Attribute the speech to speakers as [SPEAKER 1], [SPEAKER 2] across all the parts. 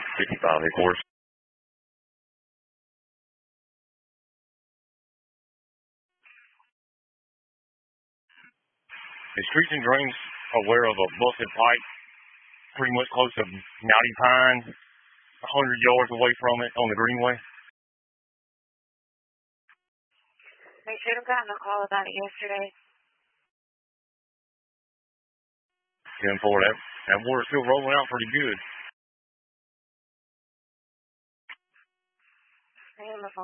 [SPEAKER 1] 55, of course. The Streets and Dreams aware of a busted pipe pretty much close to Knotty Pines, 100 yards away from it on the Greenway?
[SPEAKER 2] They should have gotten a call about it yesterday.
[SPEAKER 1] 10-4, that water's still rolling out pretty good.
[SPEAKER 2] Stay on the phone.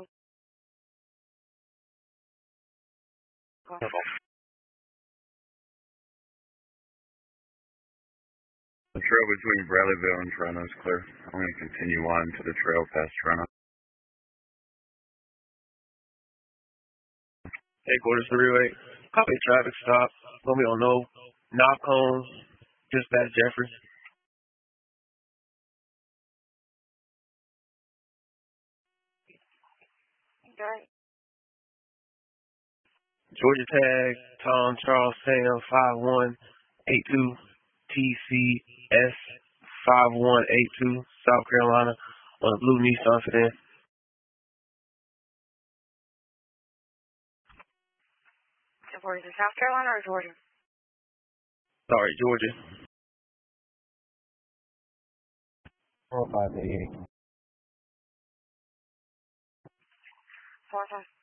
[SPEAKER 3] The trail between Bradleyville and Toronto is clear. I'm going to continue on to the trail past Toronto.
[SPEAKER 4] Headquarters 308. Copy traffic stop. Gonna be on no knob cones. Just past Jeffrey.
[SPEAKER 2] Right.
[SPEAKER 4] Georgia tag. Tom Charles Sam 5182 TCS 5182 South Carolina on a blue Nissan sedan.
[SPEAKER 2] Where is it, South Carolina or Georgia?
[SPEAKER 4] Sorry, Georgia.
[SPEAKER 5] 4588.
[SPEAKER 2] 45.